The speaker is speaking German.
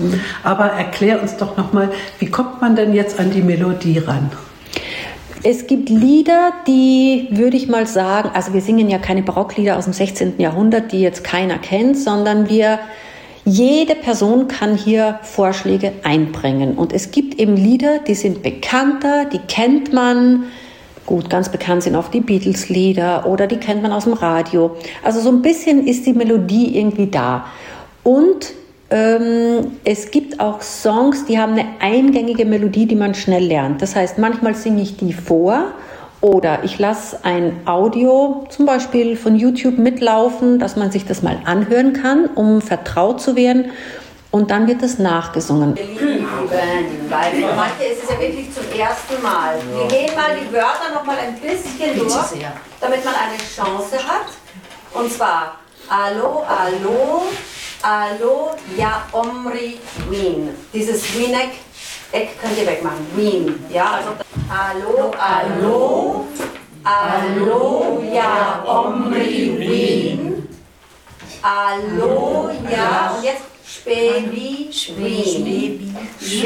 Aber erklär uns doch nochmal, wie kommt man denn jetzt an die Melodie ran? Es gibt Lieder, die, würde ich mal sagen, also wir singen ja keine Barocklieder aus dem 16. Jahrhundert, die jetzt keiner kennt, sondern jede Person kann hier Vorschläge einbringen. Und es gibt eben Lieder, die sind bekannter, die kennt man. Gut, ganz bekannt sind auch die Beatles-Lieder oder die kennt man aus dem Radio. Also so ein bisschen ist die Melodie irgendwie da. Und es gibt auch Songs, die haben eine eingängige Melodie, die man schnell lernt. Das heißt, manchmal singe ich die vor oder ich lasse ein Audio zum Beispiel von YouTube mitlaufen, dass man sich das mal anhören kann, um vertraut zu werden. Und dann wird es nachgesungen. Weil für manche ist es ja wirklich zum ersten Mal. Wir gehen mal die Wörter noch mal ein bisschen durch, damit man eine Chance hat. Und zwar Allo, Allo, Allo, ja, Omri, Wien. Dieses Wieneck könnt ihr wegmachen. Wien. Ja, also Allo, Allo, Allo, ja, Omri, Wien. Allo, ja, und jetzt Spebi, Wien.